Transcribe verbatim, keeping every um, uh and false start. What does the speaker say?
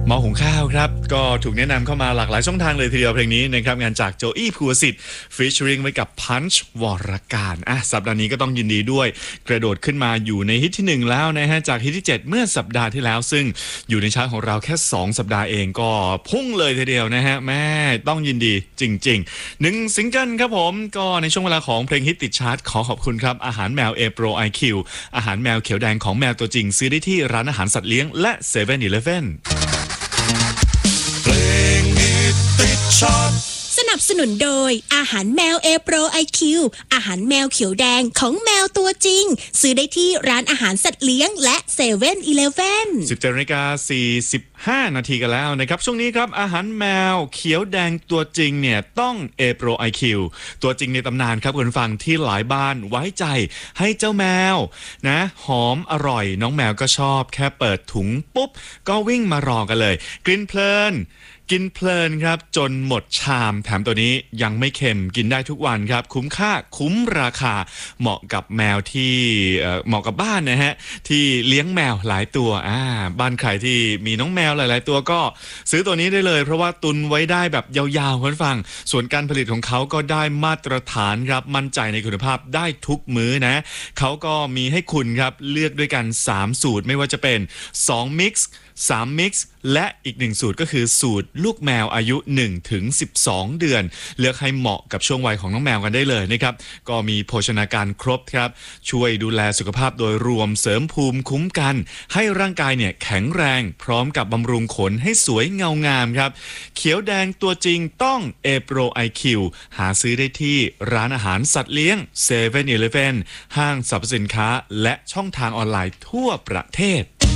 หม้อหุงข้าวครับก็ถูกแนะนำเข้ามาหลากหลายช่องทางเลยทีเดียวเพลงนี้นะครับงานจากโจอี้ภูวสิทธิ์ฟีเจอริงไว้กับพันช์วรการอ่ะสัปดาห์นี้ก็ต้องยินดีด้วยกระโดดขึ้นมาอยู่ในฮิตที่หนึ่งแล้วนะฮะจากฮิตที่เจ็ดเมื่อสัปดาห์ที่แล้วซึ่งอยู่ในชาร์ตของเราแค่สองสัปดาห์เองก็พุ่งเลยทีเดียวนะฮะแม่ต้องยินดีจริงๆหนึ่งซิงเกิลครับผมก็ในช่วงเวลาของเพลงฮิตติดชาร์ตขอขอบคุณครับอาหารแมว A Pro ไอ คิว อาหารแมวเขียวแดงของแมวตัวจริงซื้อได้ที่ร้านอาหารสัตว์เลี้ยงและ เซเว่น อีเลฟเว่นเพลงฮิตติดชาร์ตสนับสนุนโดยอาหารแมว A Pro ไอ คิว อาหารแมวเขียวแดงของแมวตัวจริงซื้อได้ที่ร้านอาหารสัตว์เลี้ยงและ เซเว่น อีเลฟเว่นสิบเจ็ดนาฬิกาสี่สิบห้านาทีกันแล้วนะครับช่วงนี้ครับอาหารแมวเขียวแดงตัวจริงเนี่ยต้อง A Pro ไอ คิว ตัวจริงในตำนานครับคุณฟังที่หลายบ้านไว้ใจให้เจ้าแมวนะหอมอร่อยน้องแมวก็ชอบแค่เปิดถุงปุ๊บก็วิ่งมารอกันเลยกลิ่นเพลินกินเพลินครับจนหมดชามแถมตัวนี้ยังไม่เค็มกินได้ทุกวันครับคุ้มค่าคุ้มราคาเหมาะกับแมวที่เหมาะกับบ้านนะฮะที่เลี้ยงแมวหลายตัวอ่าบ้านใครที่มีน้องแมวหลายๆตัวก็ซื้อตัวนี้ได้เลยเพราะว่าตุนไว้ได้แบบยาวๆคุณฟังส่วนการผลิตของเขาก็ได้มาตรฐานครับมั่นใจในคุณภาพได้ทุกมื้อนะเขาก็มีให้คุณครับเลือกด้วยกันสามสูตรไม่ว่าจะเป็นสองมิกซ์สามมิกซ์และอีกหนึ่งสูตรก็คือสูตรลูกแมวอายุ หนึ่งถึงสิบสอง เดือนเลือกให้เหมาะกับช่วงวัยของน้องแมวกันได้เลยนะครับก็มีโภชนาการครบครับช่วยดูแลสุขภาพโดยรวมเสริมภูมิคุ้มกันให้ร่างกายเนี่ยแข็งแรงพร้อมกับบำรุงขนให้สวยเงางามครับเขียวแดงตัวจริงต้อง A Pro ไอ คิว หาซื้อได้ที่ร้านอาหารสัตว์เลี้ยง เซเว่น อีเลฟเว่น ห้างสรรพสินค้าและช่องทางออนไลน์ทั่วประเทศ